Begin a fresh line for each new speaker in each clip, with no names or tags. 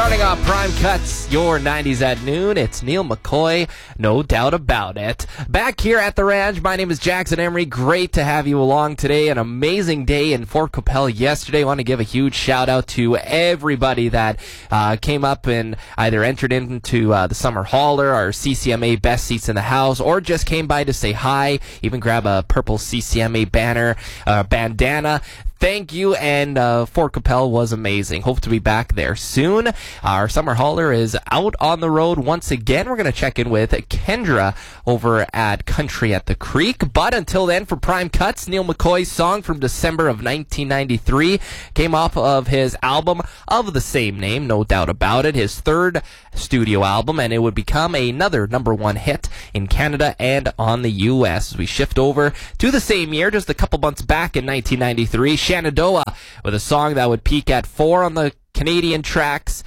morning on Prime Cuts, your 90s at noon. It's Neil McCoy, no doubt about it. Back here at the ranch, my name is Jackson Emery. Great to have you along today. An amazing day in Fort Qu'Appelle yesterday. I want to give a huge shout out to everybody that came up and either entered into the Summer Hauler, our CCMA Best Seats in the House, or just came by to say hi, even grab a purple CCMA banner, bandana. Thank you, and Fort Qu'Appelle was amazing. Hope to be back there soon. Our summer hauler is out on the road once again. We're going to check in with Kendra over at Country at the Creek. But until then, for Prime Cuts, Neil McCoy's song from December of 1993 came off of his album of the same name, no doubt about it, his third studio album, and it would become another #1 hit in Canada and on the U.S. As we shift over to the same year, just a couple months back in 1993, Shenandoah with a song that would peak at 4 on the Canadian tracks,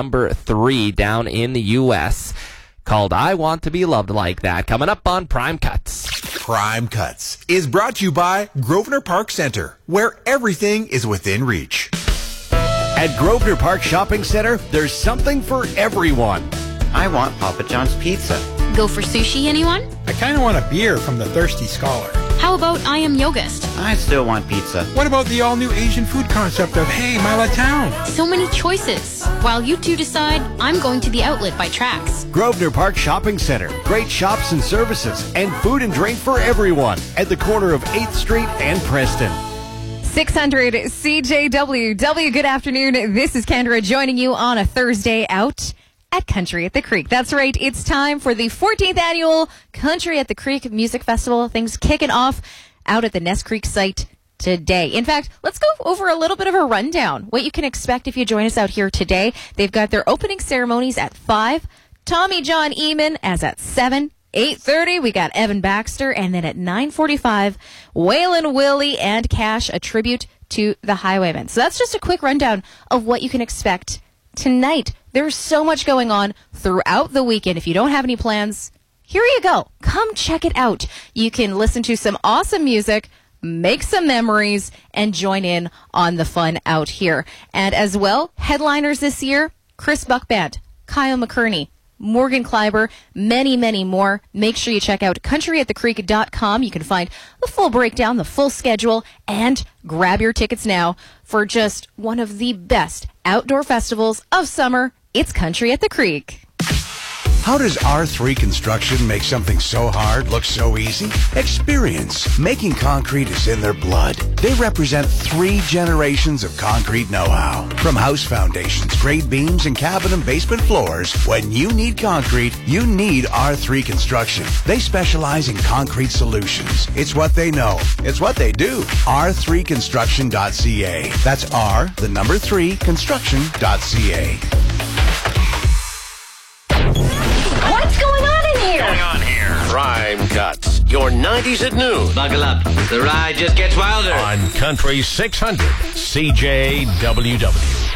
#3 down in the U.S., called I Want to Be Loved Like That. Coming up on Prime Cuts.
Prime Cuts is brought to you by Grosvenor Park Centre, where everything is within reach.
At Grosvenor Park Shopping Centre, there's something for everyone.
I want Papa John's pizza.
Go for sushi, anyone?
I kind of want a beer from the Thirsty Scholar.
How about I Am Yogist?
I still want pizza.
What about the all-new Asian food concept of Hey Mala Town?
So many choices. While you two decide, I'm going to the Outlet by Trax.
Grosvenor Park Shopping Centre. Great shops and services and food and drink for everyone at the corner of 8th Street and Preston.
600 CJW. Good afternoon. This is Kendra joining you on a Thursday out at Country at the Creek. That's right. It's time for the 14th annual Country at the Creek Music Festival. Things kicking off out at the Ness Creek site today. In fact, let's go over a little bit of a rundown. What you can expect if you join us out here today. They've got their opening ceremonies at 5. Tommy John Eamon as at 7. 8:30, we got Evan Baxter, and then at 9:45, Waylon Willie and Cash, a tribute to the Highwaymen. So that's just a quick rundown of what you can expect tonight. There's so much going on throughout the weekend. If you don't have any plans, here you go. Come check it out. You can listen to some awesome music, make some memories, and join in on the fun out here. And as well, headliners this year, Chris Buck Band, Kyle McKerney, Morgan Kleiber, many, many more. Make sure you check out countryatthecreek.com. You can find the full breakdown, the full schedule, and grab your tickets now for just one of the best outdoor festivals of summer. It's Country at the Creek.
How does R3 Construction make something so hard look so easy? Experience. Making concrete is in their blood. They represent 3 generations of concrete know-how. From house foundations, grade beams, and cabin and basement floors, when you need concrete, you need R3 Construction. They specialize in concrete solutions. It's what they know. It's what they do. R3construction.ca. That's R3 construction.ca.
What's going on in here?
Prime Cuts, your 90s at noon.
Buckle up. The ride just gets wilder.
On Country 600 CJWW.